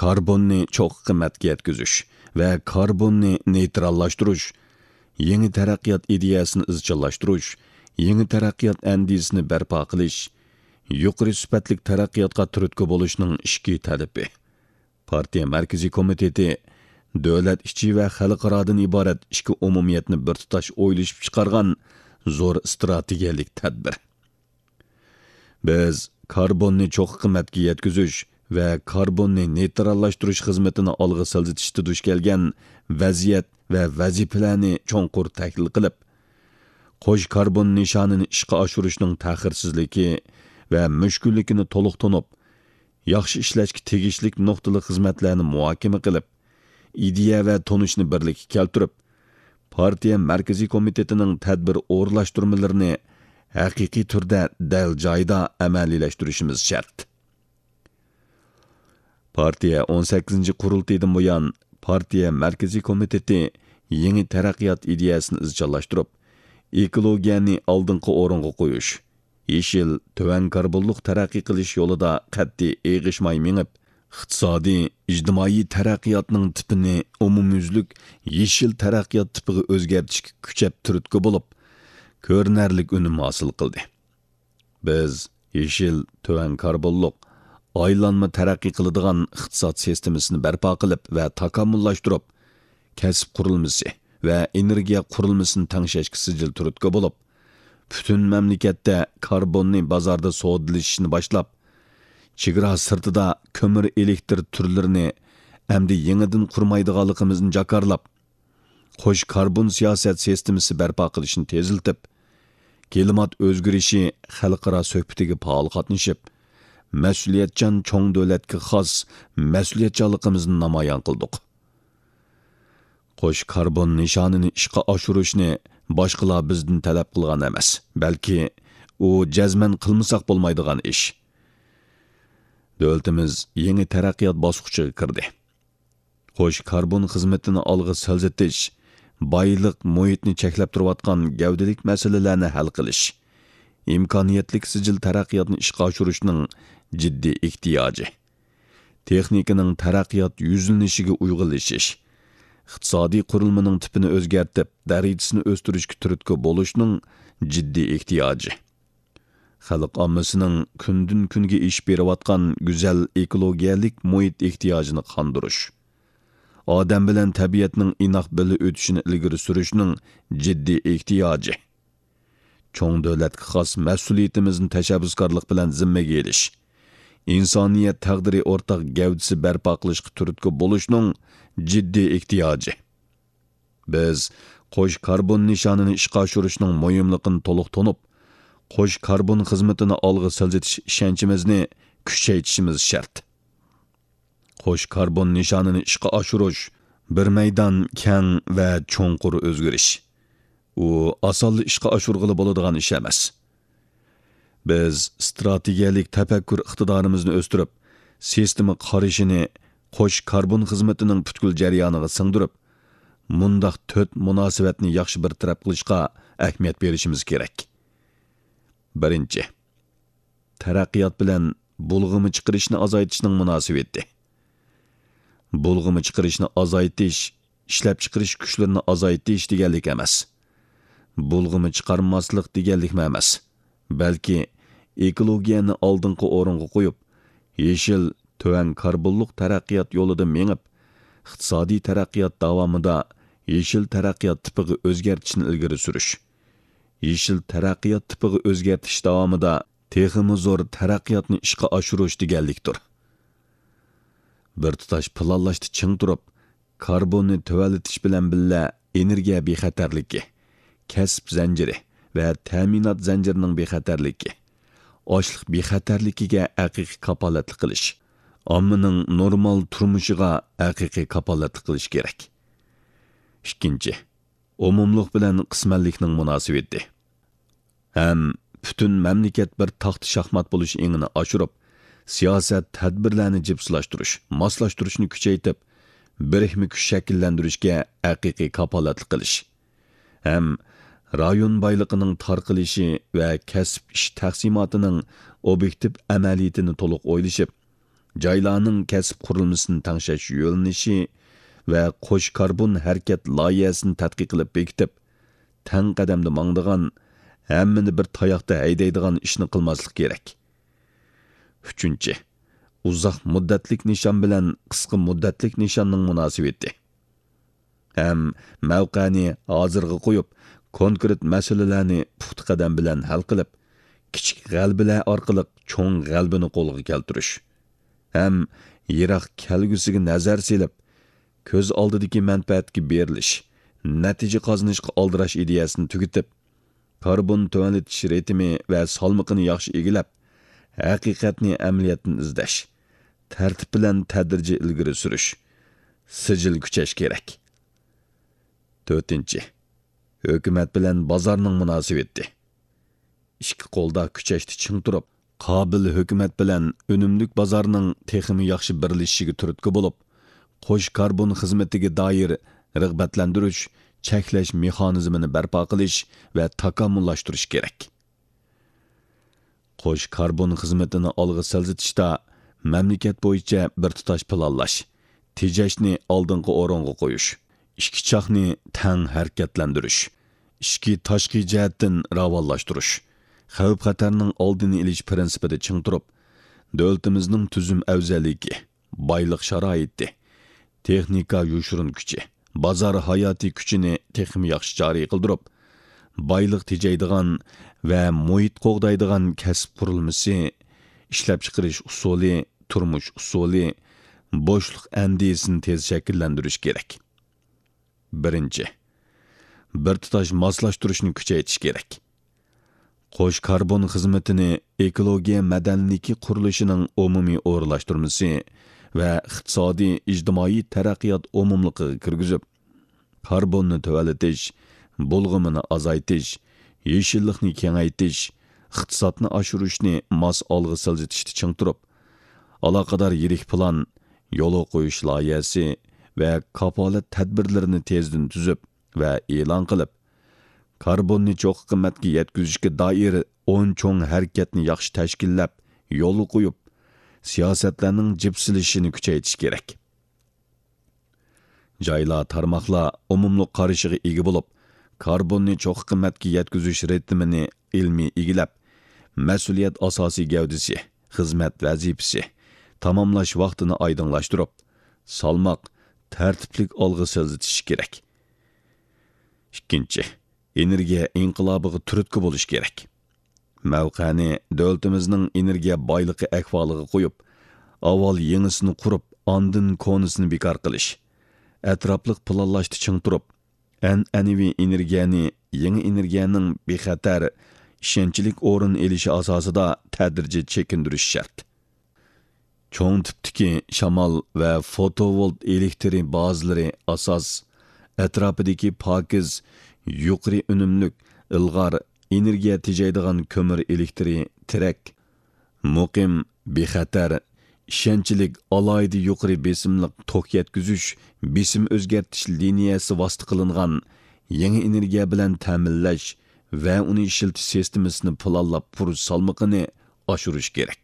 karbonni çok qimmatga yetkazish va karbonni neytrallashtirish, yangi taraqqiyot ideyasini izchillashtirish, yangi taraqqiyot andisini barpo qilish, yuqori sifatli taraqqiyotga turtki bo'lishning ishki talabi. Partiya Markaziy komiteti davlat ichi va xalqarodan iborat ishki umumiyatni bir tutash o'ylashib chiqargan zo'r strategiyalik tadbir. Biz karbonni çok qimmatga yetkazish va karbonni neytrallashtirish xizmatini olg'a siljitishda duch kelgan vaziyat va vazifalarni cho'nqur tahlil qilib, qo'sh karbon nishonini ishga oshirishning ta'xirsizligi va mushkulligini to'liq tunib, yaxshi ishlashga tegishli nuqtali xizmatlarni muhokama qilib, ideya va tonishni birlikka keltirib, partiya Markaziy komitetining tadbir o'rlashtirmalarini haqiqiy turda dal joyda amaliyleştirishimiz shart. Partiya 18. qurultaydan buyon partiya Markaziy komiteti yangi taraqqiyot ideyasini izchillashtirib, ekologiyani oldingi o'ringa qo'yish, yeshil, tuvan karbonliq taraqqiy qilish yo'lida qat'iy eg'ishmay mengib, iqtisodiy, ijtimoiy taraqqiyotning tipini umumyuzlik yeshil taraqqiyot tipiga o'zgartishga kuchab turtki bo'lib, ko'rinarlik unum hosil qildi. Biz yeshil, tuvan karbonliq, aylanma taraqqiy qiladigan iqtisod sistemasini barpo qilib va takomillashtirib, kasb qurilmasi va energiya qurilmasini tangshashga sijil turtki bo'lib, butun mamlakatda karbonni bozorda savdolashishni boshlab, chegara sirtida ko'mir elektr turlarini hamda yangidan qurmaydiganligimizni jakarlab, qo'sh karbon siyosat sistemasi barpo qilishni teziltib, klimat o'zgarishi xalqaro suhbatiga faol qatnashib, mas'uliyatchan cho'ng davlatga xos mas'uliyatchanligimizni namoyon qildik. Qo'sh karbon nishonini ishga oshirishni boshqalar bizdan talab qilgan emas, balki u jazman qilmasak bo'lmaydigan ish. Davlatimiz yangi taraqqiyot bosqichiga kirdi. Qo'sh karbon xizmatini olg'a siljitish, boylik muhitni cheklab turayotgan gavdalik masalalarni hal qilish, imkoniyatlik sijil taraqqiyotni ishga oshirishning jiddiy ehtiyoji, texnikaning taraqqiyot yuzlanishiga uyg'unlashish, iqtisodiy qurilmaning tipini o'zgartib, darajasini o'stirishga turtki bo'lishning jiddiy ehtiyoji, xalq ommasining kundan kunga ish berayotgan go'zal ekologiyalik muhit ehtiyojini qondirish, odam bilan tabiatning inoq birga o'tishini ilgari surishning jiddiy ehtiyoji, cho'ng davlatga xos mas'uliyatimizni tashabbuskorlik bilan zimmaga elish, insoniyat taqdiri o'rtaq gavdasi barpo qilishga turtki bo'lishning jiddiy ehtiyoji. Biz qo'sh karbon nishonini ishga oshirishning muhimligini to'liq tunib, qo'sh karbon xizmatini olg'a siljitish ishonchimizni kuchaytirishimiz shart. Qo'sh karbon nishonini ishga oshirish bir maydon keng va cho'nqur o'zgarish. U osonli ishga oshirg'ili bo'ladigan ish emas. Biz strategiyalik tafakkur iqtidorimizni o'stirib, sistema qarashini qo'sh karbon xizmatining butkul jarayoniga singdirib, mundaq 4 munosabatni yaxshi bir taraf qilishga ahamiyat berishimiz kerak. Birinchi, taraqqiyot bilan bulg'imi chiqarishni azaytishning munosabati. Bulg'imi chiqarishni azaytish, ishlab chiqarish kuchlarini azaytish deganlik emas. Bulg'imi chiqarmaslik deganlik emas, balki ekologiyani oldingi o'ringa qo'yib, yeshil, tuvan karbonliq taraqqiyot yo'lida mengib, iqtisodiy taraqqiyot davomida yeshil taraqqiyot tipiga o'zgartishni ilgari surish, yeshil taraqqiyot tipiga o'zgartish davomida texmi zo'r taraqqiyotni ishga oshirish deganlikdir. Bir tutash planlashni ching turib, karbonni tuvalitish bilan billa energiya bexatarligi, kasb zanjiri va ta'minot zanjirining bexatarligi, ochliq bexatarligiga haqiqiy kapolatlik qilish, ommaning normal turmushiga haqiqiy kapolatlik qilish kerak. Ikkinchi, umumlik bilan qismanlikning munosabati. Ham butun mamlakat bir taxt shaxmat bo'lish engini oshirib, siyosat tadbirlarni jipslashtirish, moslashtirishni kuchaytirib, birikma kuch shakllantirishga haqiqiy kapolatlik qilish. Ham rayon boyligining tarqalishi va kasb ish taqsimotining obyektiv amaliyatini to'liq o'ylashib, joylarning kasb qurilmasini tangshash yo'linishi va qo'sh karbon harakat loyihasini tadqiq qilib bekitib, tang qadamda mangdigan, hammani bir tayoqda haydaydigan ishni qilmaslik kerak. 3. Uzoq muddatlik nishon bilan qisqa muddatlik nishonning munosabati. Ham mavqani hozirga qo'yib, konkret masalalarni puxta qadam bilan hal qilib, kichik g'albalar orqali cho'ng g'albani qo'lga keltirish. Ham yiroq kelgusiga nazar selib, ko'z oldidagi manfaatga berilish, natija qozonishga oldirash ideyasini tugitib, karbon to'valitish ritmi va salmiqini yaxshi egilab, haqiqatni amaliyotdan izlash, tartib bilan tadrijiy ilgari surish, sijil kuchash kerak. 4. Hukumat bilan bozorning munosabati. Ikki qo'lda kuchashni ching turib, qobil hukumat bilan unumlik bozorning texmi yaxshi birlashishiga turtki bo'lib, qo'sh karbon xizmatiga doir rag'batlantirish, cheklash mexanizmini barpo qilish va takomillashtirish kerak. Qo'sh karbon xizmatini olg'a siljitishda mamlakat bo'yicha bir tutash planlash, tejashni oldingi o'ringa qo'yish, ikki choqni tang harakatlantirish, ikki tashqi jihatdan ravonlashtirish, xavf xatarning oldini olish prinsipida ching turib, davlatimizning tuzum afzalligi, boylik sharoiti, texnika yoshirin kuchi, bozor hayotiy kuchini texmi yaxshi joriy qildirib, boylik tejaydigan va muhit qo'g'daydigan kasb qurilmasi, ishlab chiqarish usuli, turmush usuli, bo'shliq andisini tez shakllantirish kerak. 1. Bir tutash moslashtirishni kuchaytirish kerak. Qo'sh karbon xizmatini ekologiya madaniyati qurilishining umumiy o'rlashtirmasi va iqtisodiy ijtimoiy taraqqiyot umumligiga kirgizib, karbonni to'valitish, bulg'imini azaytish, yeshillikni kengaytish, iqtisodni oshirishni mos olg'a siljitishni ching turib, aloqador yirik plan, yo'l qo'yish loyihasi va kafolat tadbirlarini tezdan tuzib va e'lon qilib, karbonni cho'q qimmatga yetkazishga doir 10 cho'ng harakatni yaxshi tashkillab, yo'l qo'yib, siyosatlarning jipsilishini kuchaytirish kerak. Joylar, tarmoqlar umumli qarashiga ega bo'lib, karbonni cho'q qimmatga yetkazish ritmini ilmiy egilab, mas'uliyat asosiy gavdasi, xizmat vazifasi, tamomlash vaqtini oydinlashtirib, salmoq, tartiblik olg'a siljitish kerak. 2. Energiya inqilobiga turtki bo'lish kerak. Mavqani davlatimizning energiya boyligi ahvoliga qo'yib, avval yangisini qurib, ondan konisini bekor qilish, atrofliq planlashni ching turib, an'anaviy energiyani yangi energiyaning bexatar, ishonchlik o'rin elishi asosida tadrijiy chekindirish shart. Cho'ng tipdagi shamol va fotovolt elektri bazalari asos, atrofidagi pokiz, yuqori unumlik, ilg'or energiya tejaydigan ko'mir elektri tirak, muqim, bexatar, ishonchlik alayda yuqori besimliq tok yetkazish, besim o'zgartirish liniyasi vosita qilingan yangi energiya bilan ta'minlash va uni ishiltish sistemasini planlab qurish salmoqini oshirish kerak.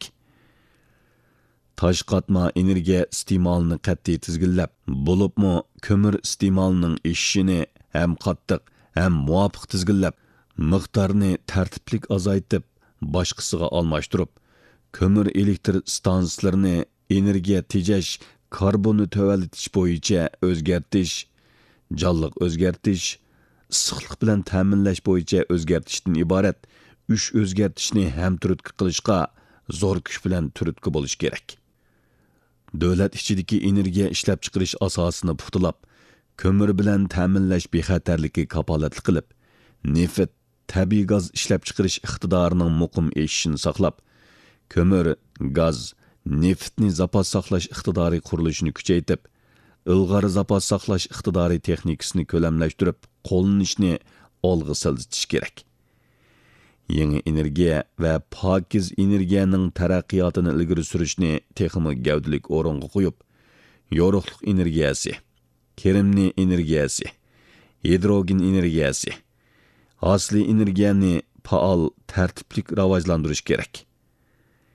Tosh qatma energiya iste'molini qat'iy tizginlab, bo'libmi ko'mir iste'molining eshishini ham qattiq, ham muvofiq tizginlab, miqdorni tartiblik azaytib, boshqasiga almashtirib, ko'mir elektr stansiyalarni energiya tejash, karbonni to'valitish bo'yicha o'zgartish, jonliq o'zgartish, issiqlik bilan ta'minlash bo'yicha o'zgartishdan iborat 3 o'zgartishni ham turtki qilishga zo'r kuch bilan turtki bo'lish kerak. Davlat ichidagi energiya ishlab chiqarish asosini puxtalab, ko'mir bilan ta'minlash bexatarligi kapolatli qilib, neft, tabiiy gaz ishlab chiqarish iqtidorining muqim eshishini saqlab, ko'mir, gaz, neftni zapas saqlash iqtidori qurilishini kuchaytirib, ilg'or zapas saqlash iqtidori texnikasini ko'lamlashtirib, qo'llanishni olg'a siljitish kerak. Yangi energiya va pokiz energiyaning taraqqiyotini ilgari surishni texnik gavdalik o'ringa qo'yib, yorug'lik energiyasi, kerimli energiyasi, hidrogen energiyasi, asli energiyani faol tartiblik rivojlantirish kerak.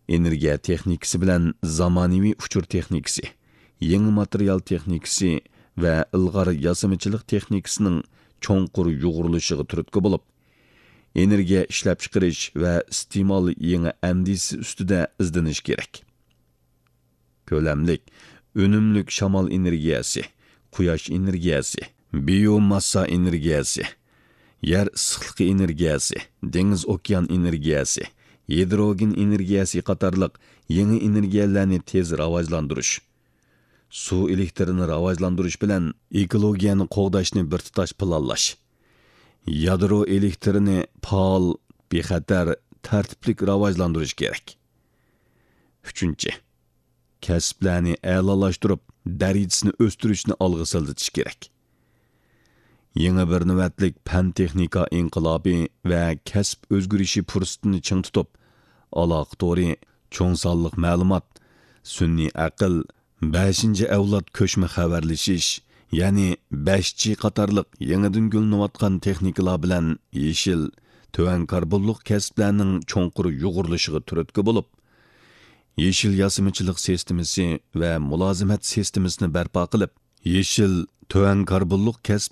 energiya texnikasi bilan zamonaviy uchur texnikasi, yangi material texnikasi va ilg'or yasamichilik texnikasining cho'nqur yug'urilishiga turtki bo'lib, energiya ishlab chiqarish va iste'mol yangi andisi ustida izlanish kerak. Ko'lamlik, unumlik shamol energiyasi, quyosh energiyasi, biomassa energiyasi, yer issiqligi energiyasi, dengiz okean energiyasi, hidrogen energiyasi qatorliq yangi energiyalarni tez rivojlantirish, suv elektrini rivojlantirish bilan ekologiyani qo'g'dashni bir tutash planlash, yadro elektrini faol, bexatar, tartiblik rivojlantirish kerak. 3. Kasblarni a'lolashtirib, darajasini o'stirishni olg'a siljitish kerak. Yangi bir navbatlik fan texnika inqilobi va kasb o'zgarishi fursatini ching tutib, aloqa to'ri, cho'ng sonliq ma'lumot, sun'iy aql, 5-avlod ko'chma xabarlashish, ya'ni 5G qatorliq yangidan gullanayotgan texnikalar bilan yeshil, tuvan karbonliq kasblarning cho'nqur yug'urilishiga turtki bo'lib, yeshil yasimichilik sistemasi va mulozimat sistemasini barpo qilib, yeshil tuvan karbonliq kasb